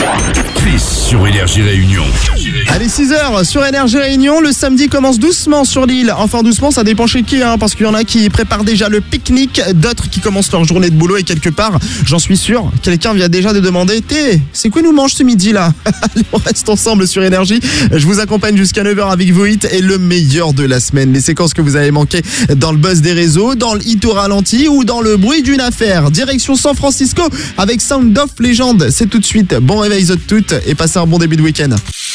Chris sur Énergie Réunion. Allez, 6h sur Énergie Réunion, le samedi commence doucement sur l'île. Enfin doucement, ça dépend chez qui, parce qu'il y en a qui préparent déjà le pique-nique, d'autres qui commencent leur journée de boulot et quelque part, j'en suis sûr, quelqu'un vient déjà de demander « c'est quoi nous mange ce midi là ?» Allez, on reste ensemble sur Énergie. Je vous accompagne jusqu'à 9h avec vos hits et le meilleur de la semaine. Les séquences que vous avez manquées dans le buzz des réseaux, dans le hit au ralenti ou dans le bruit d'une affaire. Direction San Francisco avec Sound of Legend. C'est tout de suite. Bon réveil toutes et passez un bon début de week-end.